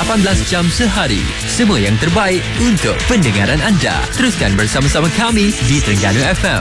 18 jam sehari. Semua yang terbaik untuk pendengaran anda. Teruskan bersama-sama kami di Terengganu FM.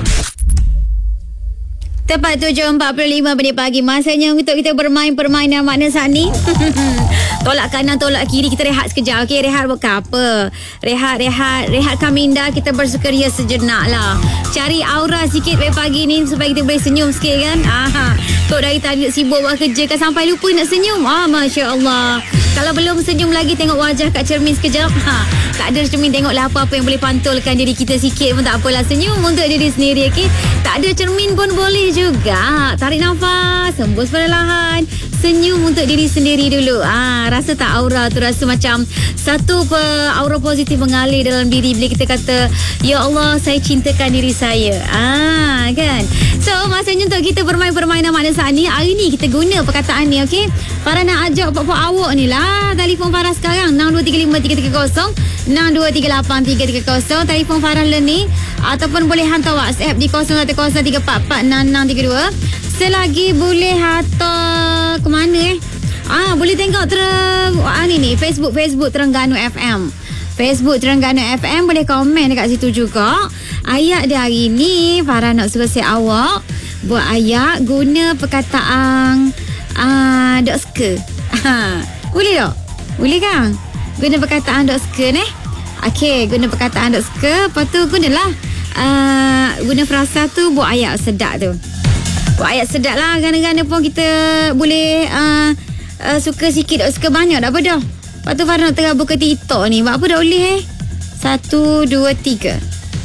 Tepat 7.45 minit pagi. Masanya untuk kita bermain permainan makna sani. Tolak kanan, tolak kiri. Kita rehat sekejap. Okey, rehat buat apa? Rehatkan minda. Kita bersukaria sejenak lah. Cari aura sikit pagi ni supaya kita boleh senyum sikit kan. Tok dari tadi sibuk buat kerja kan sampai lupa nak senyum. Masya Allah. Kalau belum senyum lagi, tengok wajah kat cermin sekejap. Tak ada cermin, tengoklah apa-apa yang boleh pantulkan diri kita sikit pun tak apalah. Senyum untuk diri sendiri, okey? Tak ada cermin pun boleh juga. Tarik nafas, hembus perlahan. Senyum untuk diri sendiri dulu. Rasa tak aura tu rasa macam satu aura positif mengalir dalam diri bila kita kata, ya Allah, saya cintakan diri saya. Kan? So, masanya untuk kita bermain permainan makna saat ni. Hari ni kita guna perkataan ni, okey? Farah nak ajak puak-puak awak ni lah. Telefon Farah sekarang 6235-330, 6238-330. Telefon Farah ni. Ataupun boleh hantar WhatsApp di 0113446632. Selagi boleh hantar ke mana boleh tengok ni Facebook Terengganu FM. Facebook Terengganu FM, boleh komen dekat situ juga. Ayat dia hari ni Farah nak suruh awak buat ayat guna perkataan dok suka. Boleh tak? Boleh kan? Guna perkataan dok suka ni. Okey, guna perkataan dok suka. Lepas tu gunalah guna frasa tu buat ayat sedap tu. Buat ayat sedap lah. Gana-gana pun kita boleh suka sikit dok suka banyak dah apa dah. Lepas tu Farah nak terabur ke TikTok ni. Buat apa dah boleh 1, 2, 3.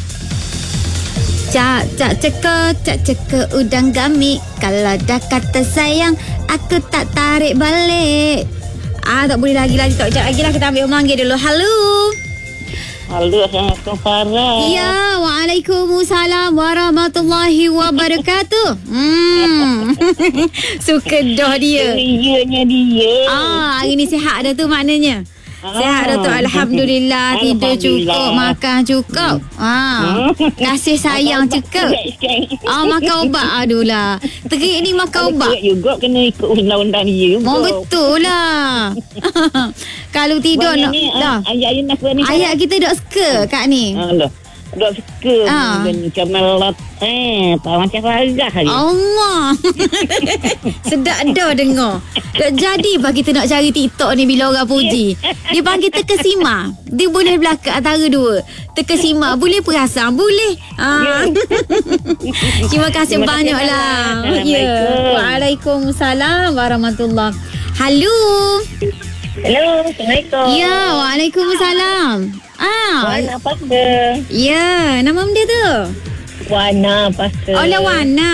Cak ceka udang gamik. Kalau dah kata sayang, aku tak tarik balik. Tak boleh lagi tak sekejap lagi lah. Kita ambil memanggil dulu. Halo. Halo, Assalamualaikum Farah. Ya, waalaikumsalam warahmatullahi wabarakatuh. Suka dah dia. Cerianya dia. Hari ni sihat dah tu maknanya. Sihat dah tu, Alhamdulillah. Tidur cukup, makan cukup. Kasih sayang cukup. Makan ubat. Aduh lah. Terik ni makan ubat. Juga kena ikut undang-undang dia. Betul lah. Kalau tidur nak dah. Ayat kita dok suka kat ni. Dok suka. Macam melat. Tak macam Farah hari. Allah. Sedap dah dengar. Tak jadi apa kita nak cari TikTok ni bila orang puji. Dia panggil terkesima. Dia boleh belakang antara dua. Terkesima. Boleh perasan. Boleh. Terima kasih banyaklah. Waalaikumsalam warahmatullahi. Halo. Hello, Assalamualaikum. Ya, waalaikumsalam. Wana Pastor. Ya, nama dia tu? Wana Pastor. Wana.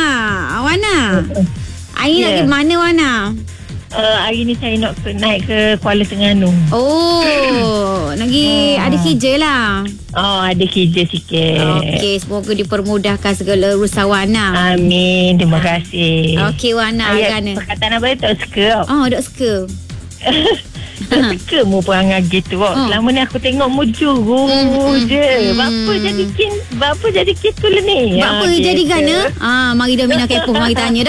Hari nak pergi mana Wana? Hari ni saya nak naik ke Kuala Terengganu. Lagi ada kerja lah. Ada kerja sikit. Okey, semoga dipermudahkan segala urusan Wana. Amin, terima kasih. Okey Wana, perkataan apa tak suka? Tak suka. Tak suka mu perangai gitu. Selama ni aku tengok mu juru je. Bapa jadi gitu ni. Bapa jadi gana. Mari dah Mina kepo, mari tanya dah.